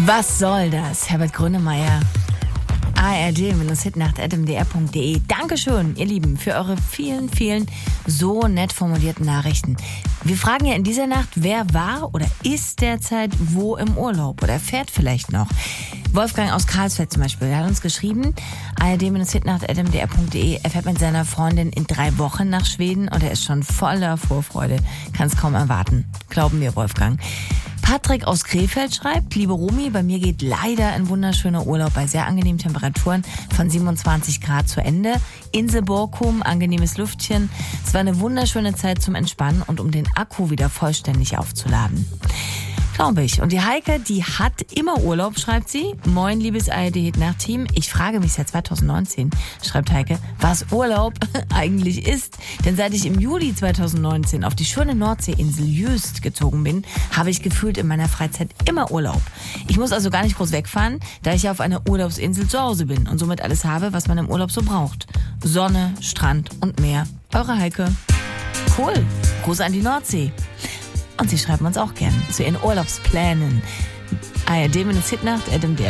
Was soll das? Herbert Grönemeyer. ARD-hitnacht@mdr.de. Dankeschön, ihr Lieben, für eure vielen, vielen so nett formulierten Nachrichten. Wir fragen ja in dieser Nacht, wer war oder ist derzeit wo im Urlaub oder fährt vielleicht noch. Wolfgang aus Karlsfeld zum Beispiel, der hat uns geschrieben, ARD-hitnacht@mdr.de. Er fährt mit seiner Freundin in 3 Wochen nach Schweden und er ist schon voller Vorfreude. Kann es kaum erwarten. Glauben wir, Wolfgang. Patrick aus Krefeld schreibt, liebe Romy, bei mir geht leider ein wunderschöner Urlaub bei sehr angenehmen Temperaturen von 27 Grad zu Ende. Insel Borkum, angenehmes Lüftchen. Es war eine wunderschöne Zeit zum Entspannen und um den Akku wieder vollständig aufzuladen. Glaube ich. Und die Heike, die hat immer Urlaub, schreibt sie. Moin, liebes ARD-Hitnacht-Team. Ich frage mich seit 2019, schreibt Heike, was Urlaub eigentlich ist. Denn seit ich im Juli 2019 auf die schöne Nordseeinsel Jüst gezogen bin, habe ich gefühlt in meiner Freizeit immer Urlaub. Ich muss also gar nicht groß wegfahren, da ich ja auf einer Urlaubsinsel zu Hause bin und somit alles habe, was man im Urlaub so braucht. Sonne, Strand und Meer. Eure Heike. Cool. Gruß an die Nordsee. Und Sie schreiben uns auch gern zu Ihren Urlaubsplänen. ARD-Hitnacht@mdr.de